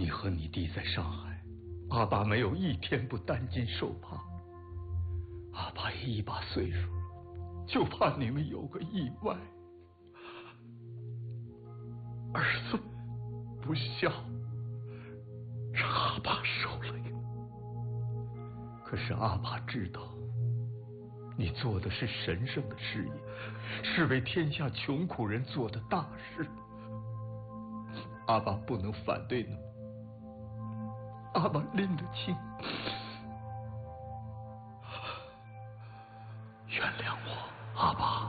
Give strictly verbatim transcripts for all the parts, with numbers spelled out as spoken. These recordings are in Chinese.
你和你弟在上海，阿爸没有一天不担惊受怕。阿爸也一把岁数了，就怕你们有个意外。儿子不孝，让阿爸受累。可是阿爸知道，你做的是神圣的事业，是为天下穷苦人做的大事。阿爸不能反对呢，阿爸拎得清。原谅我，阿爸。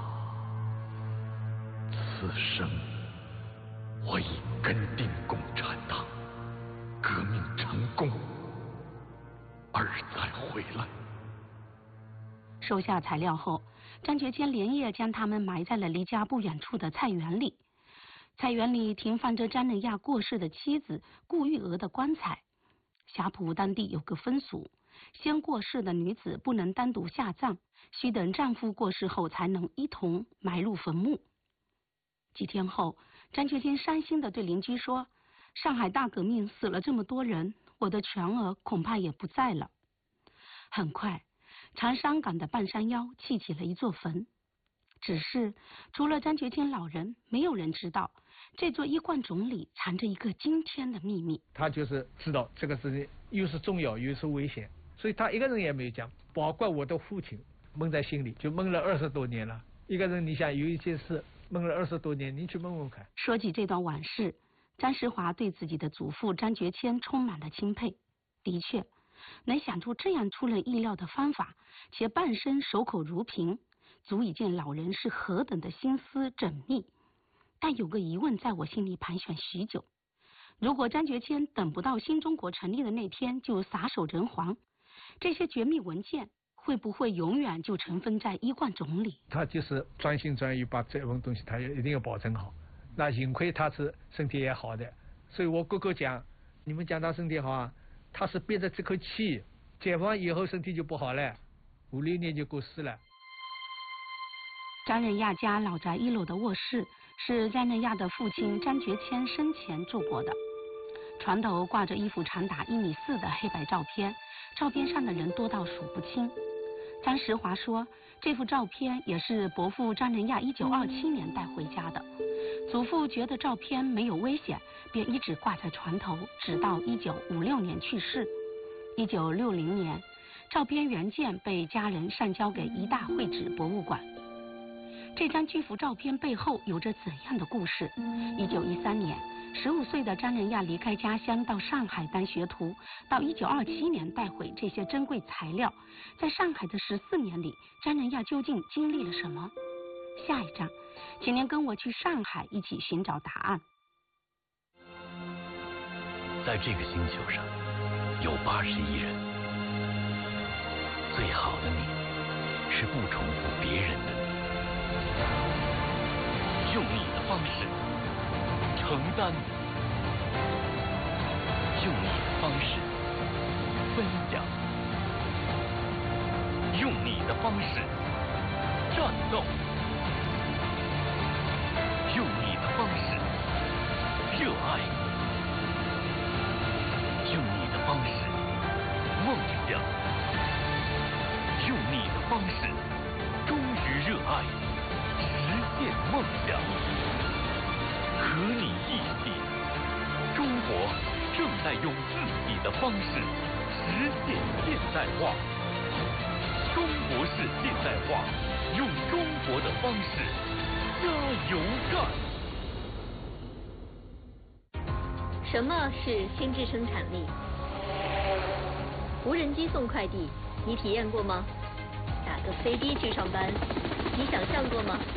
此生我已跟定共产党，革命成功，儿才回来。 收下材料后，张觉谦连夜将他们埋在了离家不远处的菜园里。菜园里停放着张仁亚过世的妻子顾玉娥的棺材。霞浦当地有个风俗，先过世的女子不能单独下葬，需等丈夫过世后才能一同埋入坟墓。几天后，张觉谦伤心地对邻居说：上海大革命死了这么多人，我的全儿恐怕也不在了。很快，长沙港的半山腰砌起了一座坟，只是除了张觉谦老人，没有人知道这座衣冠冢里藏着一个惊天的秘密。 他就是知道这个事情又是重要又是危险，所以他一个人也没有讲，包括我的父亲闷在心里，就闷了二十多年了。一个人你想有一件事闷了二十多年，你去问问看。 说起这段往事，张时华对自己的祖父张觉谦充满了钦佩。的确，能想出这样出人意料的方法，且半生守口如瓶，足以见老人是何等的心思缜密。但有个疑问在我心里盘旋许久：如果张觉谦等不到新中国成立的那天就撒手人寰，这些绝密文件会不会永远就尘封在衣冠冢里？ 他就是专心专意把这份东西他一定要保存好。那幸亏他是身体也好的，所以我哥哥讲，你们讲他身体好啊，他是憋着这口气，解放以后身体就不好了，五六年就过世了。 张仁亚家老宅一楼的卧室是张仁亚的父亲张觉谦生前住过的，床头挂着一幅长达一米四的黑白照片，照片上的人多到数不清。张时华说，这幅照片也是伯父张仁亚一九二七年带回家的。祖父觉得照片没有危险，便一直挂在床头，直到一九五六年去世。一九六零年，照片原件被家人上交给一大会址博物馆。这张巨幅照片背后有着怎样的故事？一九一三年，十五岁的张仁亚离开家乡到上海当学徒，到一九二七年带回这些珍贵材料。在上海的十四年里，张仁亚究竟经历了什么？下一章，请您跟我去上海一起寻找答案。 在这个星球上有八十亿人，最好的你是不重复别人的你，用你的方式承担，用你的方式分享，用你的方式战斗，用你的方式热爱，用你的方式梦想，用你的方式忠于热爱，实现梦想。和你一起，中国正在用自己的方式实现现代化。中国式现代化，用中国的方式加油干。 什么是心智生产力？无人机送快递，你体验过吗？打个飞的去上班，你想象过吗？